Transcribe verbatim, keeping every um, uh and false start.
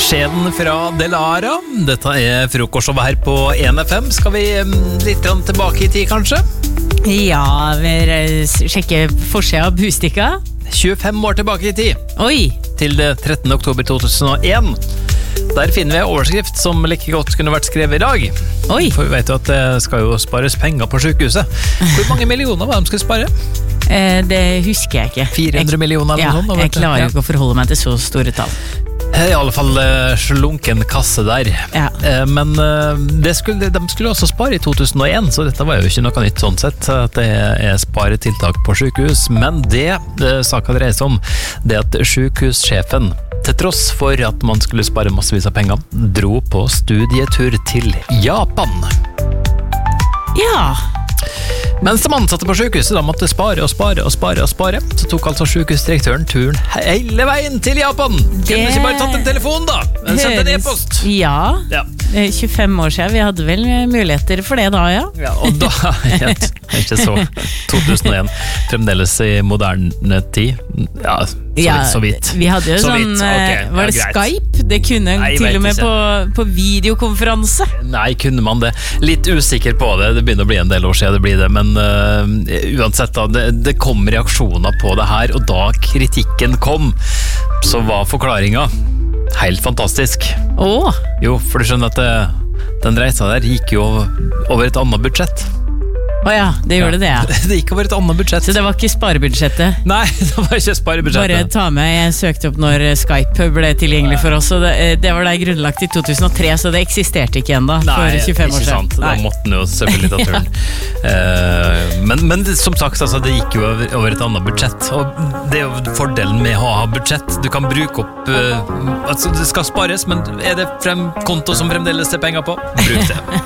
Skjeden fra Delara. Dette er frokostshowet her på en F M. Skal vi litt tilbake i tid, kanskje? Ja, vi sjekker forsida av Bustika. tjuefem år tilbake i tid. Oi! Til trettende oktober to tusen og en. Der finner vi en overskrift som like godt kunne vært skrevet i dag. Oi! For vi vet jo at det skal jo spares penger på sykehuset. Hvor mange millioner var de skulle spare? Eh, det husker jeg ikke. fire hundre millioner eller ja, noe sånt? Jeg klarer jo ikke å forholde meg til så store tall. I alle fall uh, slunken kasse der. Ja. Uh, men uh, det skulle, de skulle også spare i to tusen og en, så dette var jo ikke noe nytt sånn sett, at det er sparetiltak på sykehus. Men det uh, saken dreier seg om, det at sykehussjefen, til tross for at man skulle spare massevis av penger, dro på studietur til Japan. Ja. Mens de ansatte på sykehuset da måtte spare og spare og spare og spare, så tok altså sykehusdirektøren turen hele veien til Japan. Det... Kunne du ikke bare tatt en telefon da? En sendt en e-post? Ja. Ja. tjuefem år siden, vi hadde vel muligheter for det da, ja. Ja, og da, helt, ikke så, to tusen og en, fremdeles i moderne tid, ja, så, ja, så vidt. Vi hadde jo så sånn, vidt. Okay, var det ja, Skype? Det kunne Nei, til og med på, på videokonferanse. Nei, kunne man det? Litt usikker på det, det begynner å bli en del år siden det blir det, men uh, uansett da, det, det kom reaksjoner på det her, og da kritikken kom, så var forklaringen helt fantastisk. Åh! Jo, for du skjønner at det, den reisa der gikk jo over et annet budsjett. Åja, det gjorde ja. det, ja. Det gikk over et annet budsjett. Så det var ikke sparebudsjettet? Nei, det var ikke sparebudsjettet. Bare ta med, jeg søkte opp når Skype ble tilgjengelig for oss, og det, det var der grunnlagt i to tusen og tre, så det eksisterte ikke enda for tjuefem år siden. Nei, da måtte den jo selvfølgelig ta turen. ja. uh, men, men det, som sagt, altså, det gikk jo over, over et annet budsjett, og det er jo fordelen med å ha budsjett. Du kan bruke opp, uh, altså det skal spares, men er det frem konto som fremdeles er penger på? Bruk det.